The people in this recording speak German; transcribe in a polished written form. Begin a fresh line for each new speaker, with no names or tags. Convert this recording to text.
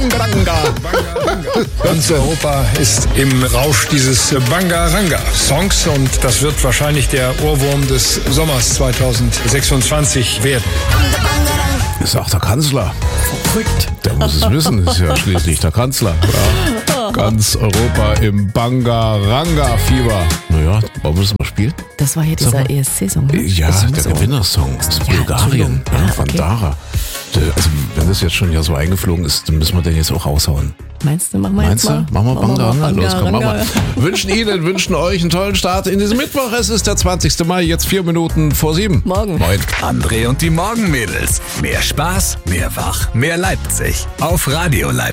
Bangaranga.
Ganz Europa ist im Rausch dieses Bangaranga-Songs und das wird wahrscheinlich der Ohrwurm des Sommers 2026 werden.
Das ist auch der Kanzler.
Verrückt.
Der muss es wissen, ist ja schließlich der Kanzler. Ja. Ganz Europa im Bangaranga-Fieber. Naja, wollen wir das mal spielen?
Das war hier dieser ESC-Song, ne?
Ja,
Ist
der
so.
Gewinnersong aus
Ja,
Bulgarien,
Entschuldigung. Ja,
von
okay.
Dara. Also, wenn das jetzt schon ja so eingeflogen ist, dann müssen wir den jetzt auch raushauen.
Meinst du, machen wir
Meinst
jetzt mal?
du? Machen wir Bangaranga? Los, komm, machen
Bangaranga.
wir. Wünschen euch einen tollen Start in diesem Mittwoch. Es ist der 20. Mai, jetzt 4 Minuten vor 7.
Morgen.
Moin.
André und die Morgenmädels. Mehr Spaß, mehr Wach, mehr Leipzig. Auf Radio Leipzig.